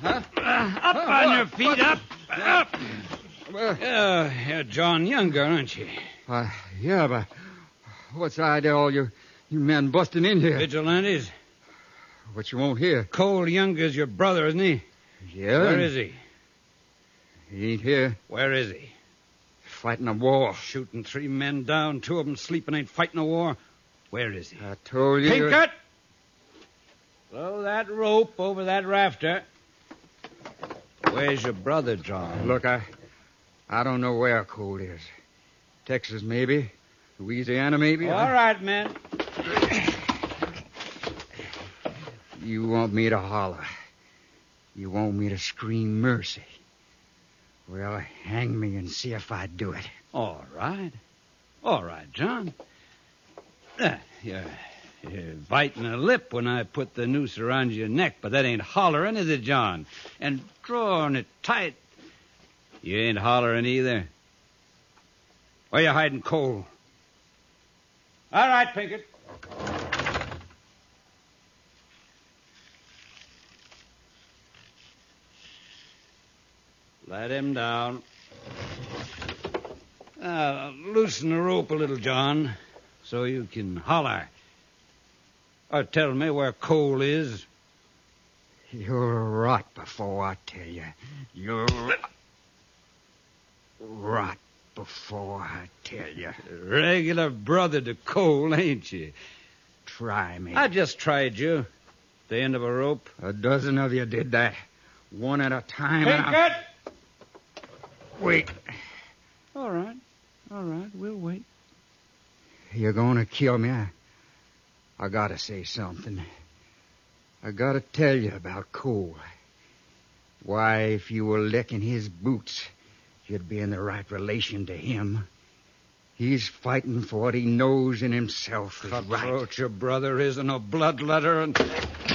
Up on your feet, up. You're John Younger, aren't you? Yeah, but what's the idea all you men busting in here? Vigilantes? What you won't hear? Cole Younger's your brother, isn't he? Yeah. Where is he? He ain't here. Where is he? Fighting a war. Shooting 3 men down, 2 of them sleeping, ain't fighting a war. Where is he? I told you. Pinkett! Throw that rope over that rafter. Where's your brother, John? Look, I don't know where Cole is. Texas, maybe. Louisiana, maybe. All right, men. You want me to holler. You want me to scream mercy. Well, hang me and see if I do it. All right. All right, John. You're biting a lip when I put the noose around your neck, but that ain't hollering, is it, John? And drawing it tight. You ain't hollering either. Where you hiding Cole? All right, Pinkett. Let him down. Loosen the rope a little, John, so you can holler. Or tell me where Cole is. You'll rot before I tell you. You'll rot before I tell you. Regular brother to Cole, ain't you? Try me. I just tried you. The end of a rope. A dozen of you did that. One at a time. Pinkett! Wait. All right. We'll wait. You're going to kill me. I gotta say something. I gotta tell you about Cole. Why, if you were licking his boots, you'd be in the right relation to him. He's fighting for what he knows in himself is right. Cutthroat, your brother isn't a bloodletter and...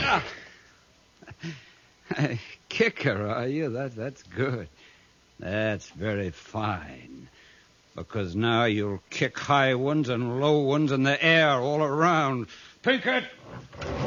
Kicker, are you? That's good. That's very fine. Because now you'll kick high ones and low ones in the air all around. Pinkett!